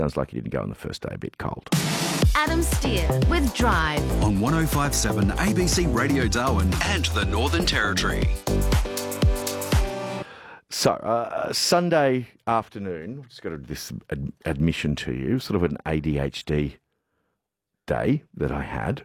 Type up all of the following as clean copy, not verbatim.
Sounds like you didn't go on the first day a bit cold. Adam Steer with Drive. On 105.7 ABC Radio Darwin and the Northern Territory. So, Sunday afternoon, I've just got this admission to you, sort of an ADHD day that I had.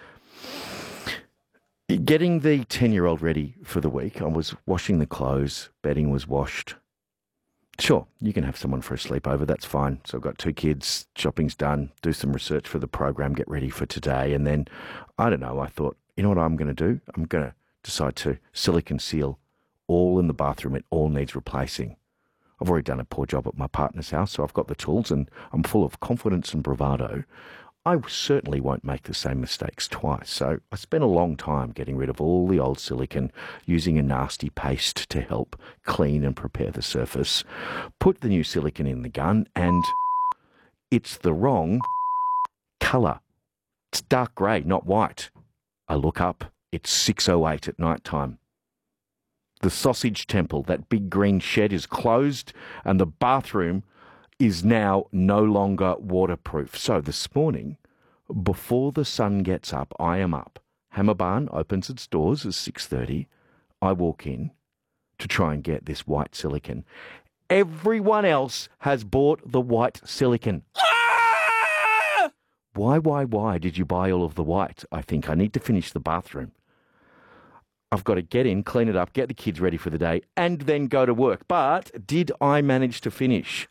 Getting the 10-year-old ready for the week, I was washing the clothes, bedding was washed. Sure, you can have someone for a sleepover, that's fine. So I've got 2 kids, shopping's done, do some research for the program, get ready for today. And then, I don't know, I thought, you know what I'm going to do? I'm going to decide to silicone seal all in the bathroom. It all needs replacing. I've already done a poor job at my partner's house, so I've got the tools and I'm full of confidence and bravado. I certainly won't make the same mistakes twice. So I spent a long time getting rid of all the old silicone, using a nasty paste to help clean and prepare the surface. Put the new silicone in the gun and it's the wrong colour. It's dark grey, not white. I look up, it's 6:08 at night time. The sausage temple, that big green shed, is closed and the bathroom is now no longer waterproof. So this morning, before the sun gets up, I am up. Hammer Barn opens its doors at 6:30. I walk in to try and get this white silicone. Everyone else has bought the white silicone. Ah! Why did you buy all of the white? I think I need to finish the bathroom. I've got to get in, clean it up, get the kids ready for the day, and then go to work. But did I manage to finish?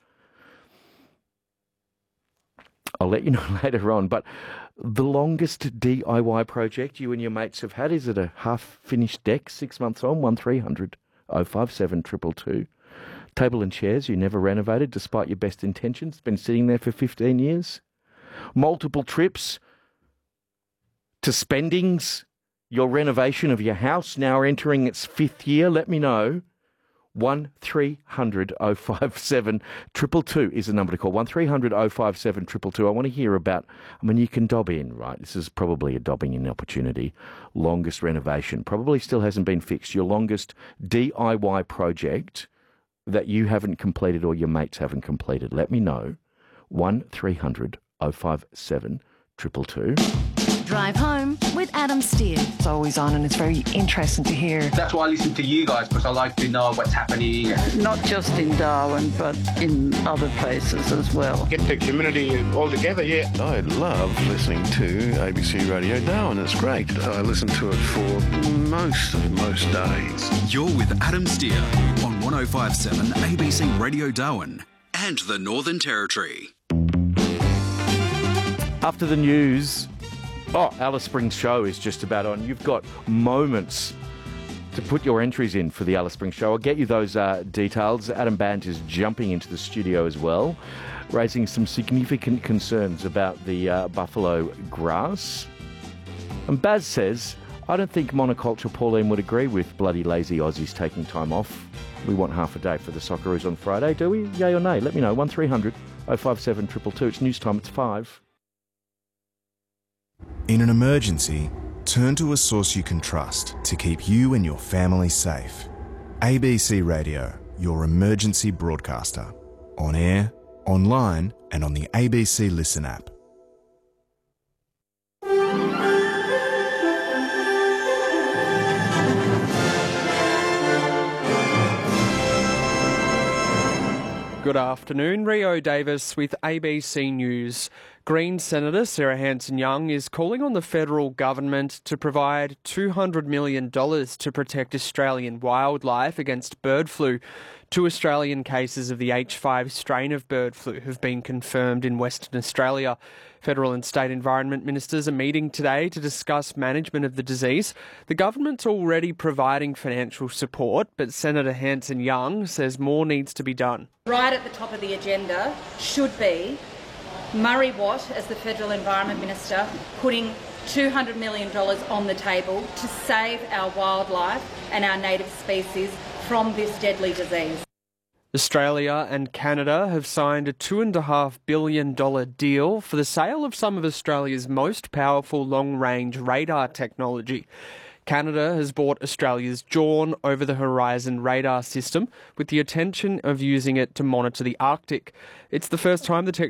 I'll let you know later on, but the longest DIY project you and your mates have had, is it a half-finished deck, 6 months on, 1300 057 222. Table and chairs you never renovated despite your best intentions, been sitting there for 15 years. Multiple trips to spendings, your renovation of your house now entering its 5th year, let me know. 1300 057 222 is the number to call. 1300 057 222. I want to hear about, you can dob in, right? This is probably a dobbing in opportunity. Longest renovation. Probably still hasn't been fixed. Your longest DIY project that you haven't completed or your mates haven't completed. Let me know. 1300 057 222. Drive home with Adam Steer. It's always on and it's very interesting to hear. That's why I listen to you guys, because I like to know what's happening. Not just in Darwin, but in other places as well. Get the community all together, yeah. I love listening to ABC Radio Darwin. It's great. I listen to it for most days. You're with Adam Steer on 105.7 ABC Radio Darwin and the Northern Territory. After the news... Alice Springs show is just about on. You've got moments to put your entries in for the Alice Springs show. I'll get you those details. Adam Bant is jumping into the studio as well, raising some significant concerns about the buffalo grass. And Baz says, I don't think monoculture Pauline would agree with bloody lazy Aussies taking time off. We want half a day for the Socceroos on Friday, do we? Yay or nay? Let me know. 1300 057 222. It's news time. It's 5. In an emergency, turn to a source you can trust to keep you and your family safe. ABC Radio, your emergency broadcaster. On air, online, and on the ABC Listen app. Good afternoon, Rio Davis with ABC News. Green Senator Sarah Hanson-Young is calling on the federal government to provide $200 million to protect Australian wildlife against bird flu. 2 Australian cases of the H5 strain of bird flu have been confirmed in Western Australia. Federal and state environment ministers are meeting today to discuss management of the disease. The government's already providing financial support, but Senator Hanson-Young says more needs to be done. Right at the top of the agenda should be Murray Watt, as the Federal Environment Minister, putting $200 million on the table to save our wildlife and our native species from this deadly disease. Australia and Canada have signed a $2.5 billion deal for the sale of some of Australia's most powerful long-range radar technology. Canada has bought Australia's Dawn over-the-horizon radar system with the intention of using it to monitor the Arctic. It's the first time the